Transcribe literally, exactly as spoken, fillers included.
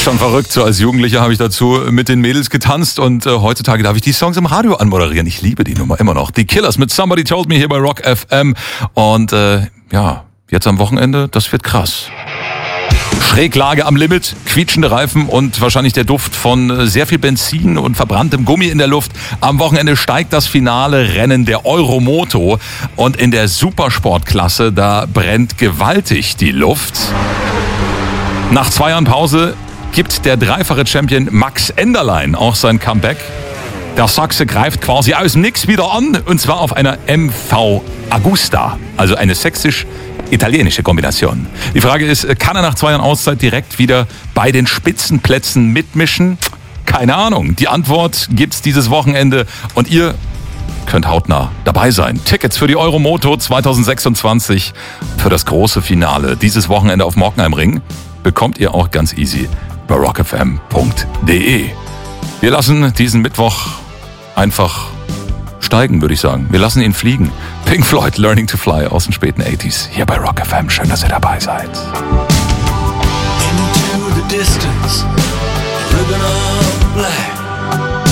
schon verrückt. So als Jugendlicher habe ich dazu mit den Mädels getanzt und äh, heutzutage darf ich die Songs im Radio anmoderieren. Ich liebe die Nummer immer noch. Die Killers mit Somebody Told Me hier bei Rock F M. Und äh, ja, jetzt am Wochenende, das wird krass. Schräglage am Limit, quietschende Reifen und wahrscheinlich der Duft von sehr viel Benzin und verbranntem Gummi in der Luft. Am Wochenende steigt das finale Rennen der Euromoto und in der Supersportklasse, da brennt gewaltig die Luft. Nach zwei Jahren Pause gibt der dreifache Champion Max Enderlein auch sein Comeback. Der Sachse greift quasi aus dem Nix wieder an und zwar auf einer M V Agusta, also eine sächsisch-italienische Kombination. Die Frage ist, kann er nach zwei Jahren Auszeit direkt wieder bei den Spitzenplätzen mitmischen? Keine Ahnung. Die Antwort gibt's dieses Wochenende und ihr könnt hautnah dabei sein. Tickets für die Euromoto zwanzig sechsundzwanzig für das große Finale dieses Wochenende auf Morkenheimring bekommt ihr auch ganz easy bei rock f m punkt d e. Wir lassen diesen Mittwoch einfach steigen, würde ich sagen. Wir lassen ihn fliegen. Pink Floyd, Learning to Fly aus den späten achtziger hier bei Rock F M. Schön, dass ihr dabei seid.